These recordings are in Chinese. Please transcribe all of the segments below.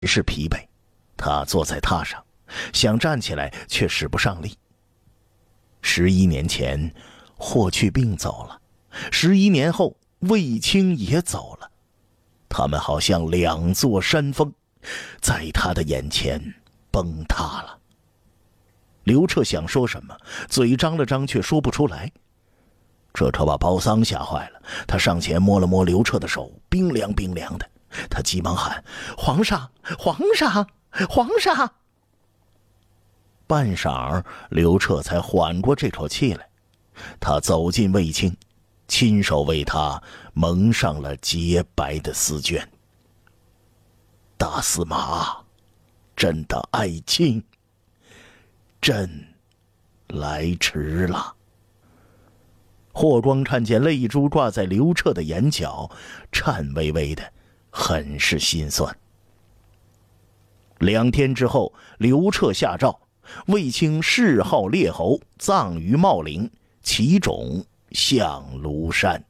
是疲惫，他坐在榻上，想站起来却使不上力。11年前，霍去病走了，11年后，卫青也走了。他们好像两座山峰，在他的眼前崩塌了。刘彻想说什么，嘴张了张却说不出来。这可把包桑吓坏了，他上前摸了摸刘彻的手，冰凉冰凉的。他急忙喊：“皇上，皇上，皇上！”半晌，刘彻才缓过这口气来。他走进卫青，亲手为他蒙上了洁白的丝绢。大司马，朕的爱卿，朕来迟了。霍光看见泪珠挂在刘彻的眼角，颤巍巍的，很是心酸。2天之后，刘彻下诏，卫青谥号列侯，葬于茂陵，其冢向庐山。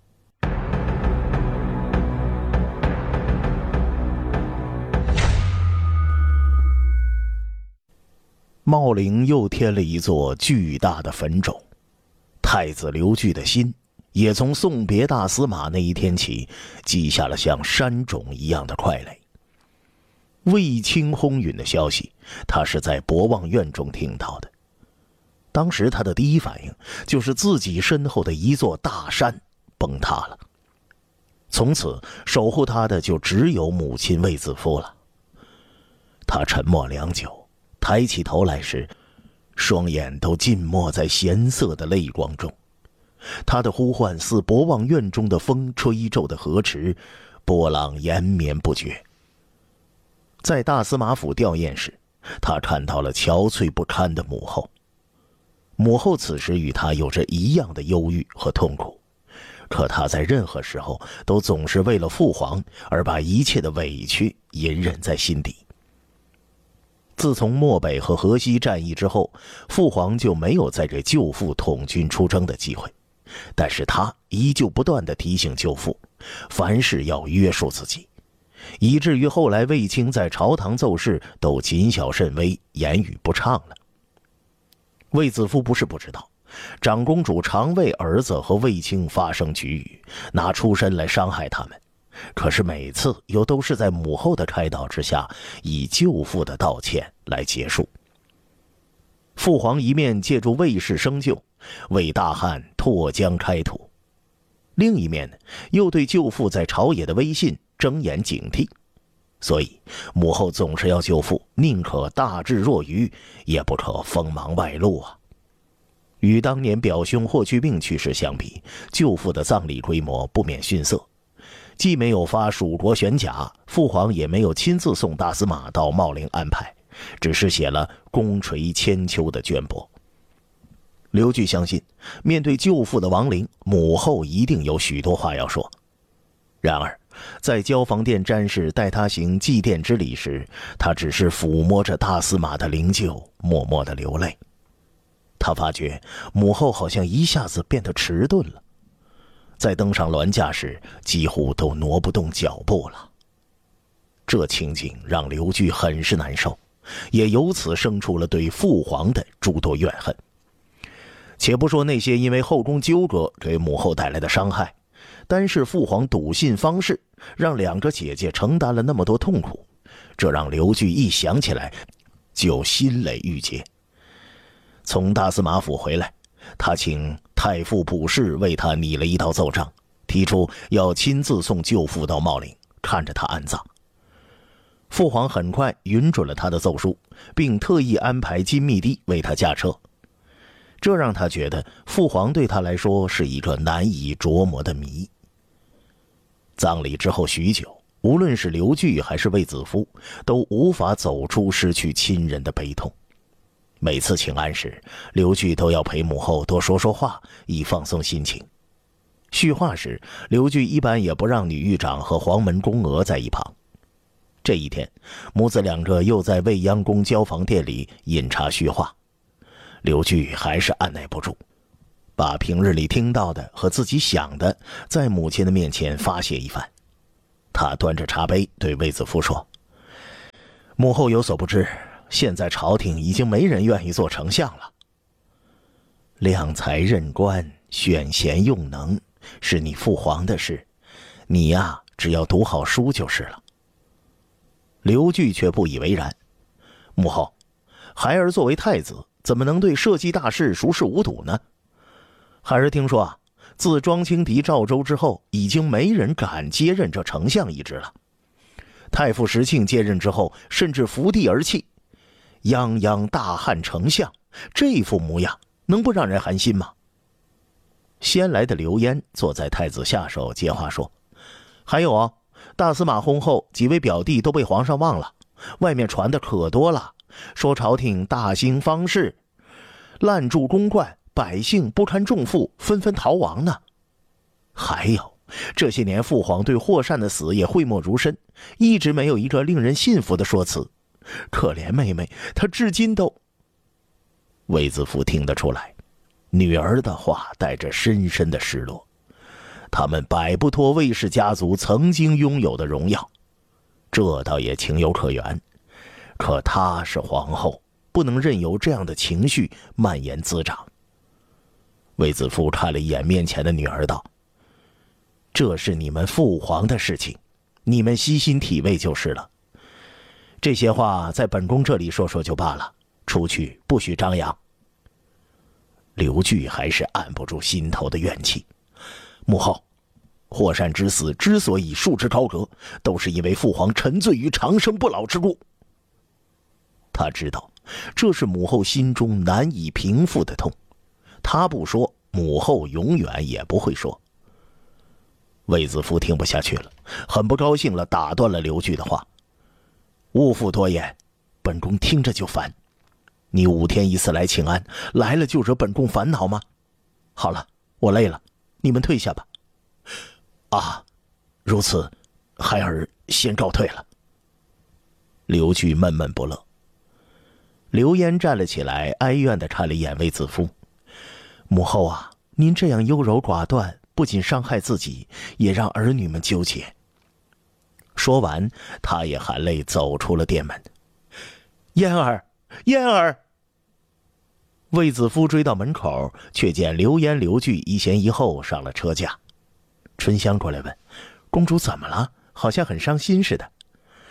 茂陵又添了一座巨大的坟冢。太子刘据的心也从送别大司马那一天起，记下了像山冢一样的快垒。卫青薨允的消息，他是在博望院中听到的。当时他的第一反应就是自己身后的一座大山崩塌了。从此守护他的就只有母亲卫子夫了。他沉默良久，抬起头来时，双眼都浸没在咸涩的泪光中。他的呼唤似博望院中的风吹皱的河池，波浪延绵不绝。在大司马府吊唁时，他看到了憔悴不堪的母后。母后此时与他有着一样的忧郁和痛苦，可他在任何时候都总是为了父皇而把一切的委屈隐忍在心底。自从漠北和河西战役之后，父皇就没有再给舅父统军出征的机会，但是他依旧不断地提醒舅父，凡事要约束自己，以至于后来卫青在朝堂奏事都谨小慎微，言语不畅了。卫子夫不是不知道，长公主常为儿子和卫青发生龃龉，拿出身来伤害他们，可是每次又都是在母后的开导之下，以舅父的道歉来结束。父皇一面借助卫氏生救，为大汉拓疆开土，另一面又对舅父在朝野的威信睁眼警惕，所以母后总是要舅父宁可大智若愚，也不可锋芒外露啊。与当年表兄霍去病去世相比，舅父的葬礼规模不免逊色，既没有发蜀国玄甲，父皇也没有亲自送大司马到茂陵安排，只是写了功垂千秋的绢帛。刘据相信，面对舅父的亡灵，母后一定有许多话要说。然而在交房殿詹事带他行祭奠之礼时，他只是抚摸着大司马的灵柩，默默地流泪。他发觉母后好像一下子变得迟钝了，在登上銮驾时几乎都挪不动脚步了。这情景让刘据很是难受，也由此生出了对父皇的诸多怨恨。且不说那些因为后宫纠葛给母后带来的伤害，单是父皇笃信方士，让两个姐姐承担了那么多痛苦，这让刘据一想起来就心累郁结。从大司马府回来，他请太傅卜氏为他拟了一道奏章，提出要亲自送舅父到茂陵，看着他安葬。父皇很快允准了他的奏书，并特意安排金密帝为他驾车。这让他觉得父皇对他来说是一个难以琢磨的谜。葬礼之后许久，无论是刘据还是卫子夫，都无法走出失去亲人的悲痛。每次请安时，刘据都要陪母后多说说话，以放松心情。叙话时，刘据一般也不让女狱长和黄门宫娥在一旁。这一天，母子两个又在未央宫交房殿里饮茶叙话，刘据还是按耐不住，把平日里听到的和自己想的在母亲的面前发泄一番。他端着茶杯对卫子夫说：“ 母后有所不知，现在朝廷已经没人愿意做丞相了。量才任官，选贤用能，是你父皇的事，你呀，只要读好书就是了。刘据却不以为然。母后，孩儿作为太子，怎么能对社稷大事熟视无睹呢？孩儿听说自庄轻敌赵州之后，已经没人敢接任这丞相一职了。太傅石庆接任之后，甚至伏地而泣，泱泱大汉丞相，这副模样能不让人寒心吗？先来的刘焉坐在太子下手接话说，还有大司马薨后几位表弟都被皇上忘了，外面传的可多了，说朝廷大兴方士，滥筑宫观，百姓不堪重负，纷纷逃亡呢。还有这些年父皇对霍善的死也讳莫如深，一直没有一个令人信服的说辞。可怜妹妹，她至今都……卫子夫听得出来，女儿的话带着深深的失落。他们摆不脱卫氏家族曾经拥有的荣耀，这倒也情有可原。可她是皇后，不能任由这样的情绪蔓延滋长。卫子夫看了一眼面前的女儿，道：“这是你们父皇的事情，你们悉心体味就是了。这些话在本宫这里说说就罢了，出去不许张扬。”刘据还是按不住心头的怨气。母后，霍善之死之所以束之高阁，都是因为父皇沉醉于长生不老之故。他知道这是母后心中难以平复的痛，他不说，母后永远也不会说。卫子夫听不下去了，很不高兴了，打断了刘据的话：“勿复多言，本宫听着就烦。你5天1次来请安，来了就惹本宫烦恼吗？好了，我累了，你们退下吧。”如此，孩儿先告退了。刘据闷闷不乐。刘焉站了起来，哀怨地看了一眼卫子夫：“母后您这样优柔寡断，不仅伤害自己，也让儿女们纠结。”说完，他也含泪走出了殿门。“嫣儿，嫣儿！”卫子夫追到门口，却见刘焉、刘据一前一后上了车驾。春香过来问：“公主怎么了？好像很伤心似的。”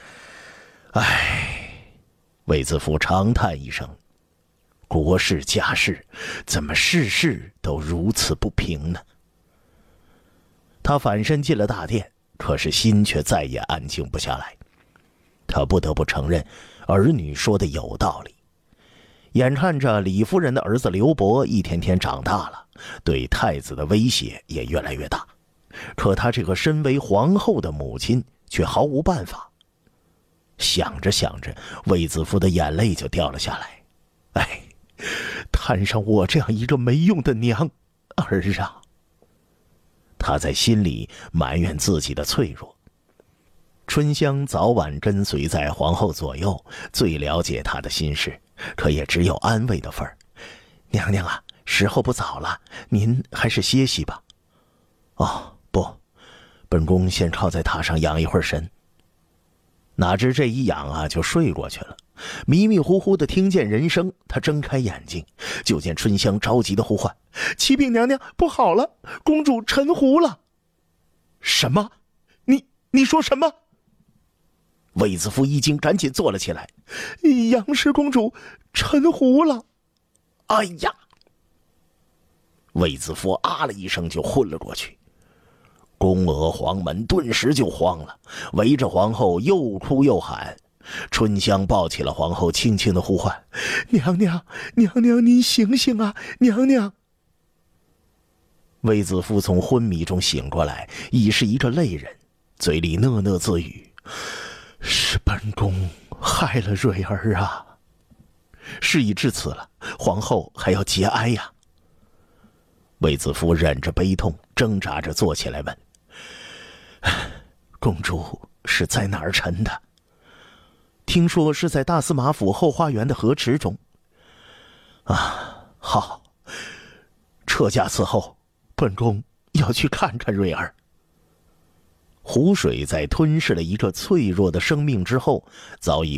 卫子夫长叹一声：“国事家事，怎么事事都如此不平呢？”他反身进了大殿，可是心却再也安静不下来。他不得不承认，儿女说的有道理。眼看着李夫人的儿子刘伯一天天长大了，对太子的威胁也越来越大，可他这个身为皇后的母亲却毫无办法。想着想着，卫子夫的眼泪就掉了下来。摊上我这样一个没用的娘儿啊！他在心里埋怨自己的脆弱。春香早晚跟随在皇后左右，最了解她的心事，可也只有安慰的份儿。“娘娘时候不早了，您还是歇息吧。”“不，本宫先靠在榻上养一会儿神。”哪知这一养就睡过去了。迷迷糊糊的听见人声，他睁开眼睛，就见春香着急的呼唤：“启禀娘娘，不好了，公主沉湖了！”“什么？你说什么？”卫子夫一惊，赶紧坐了起来：“杨氏公主沉湖了！”哎呀！卫子夫了一声就昏了过去。宫娥黄门顿时就慌了，围着皇后又哭又喊。春香抱起了皇后，轻轻的呼唤：“娘娘，娘娘，您醒醒啊，娘娘！”卫子夫从昏迷中醒过来，已是一个泪人，嘴里讷讷自语：“是本宫害了蕊儿啊！事已至此了，皇后还要节哀呀。”卫子夫忍着悲痛，挣扎着坐起来问：“公主是在哪儿沉的？”“听说是在大司马府后花园的河池中。”“好，撤驾伺候，本宫要去看看蕊儿。”湖水在吞噬了一个脆弱的生命之后，早已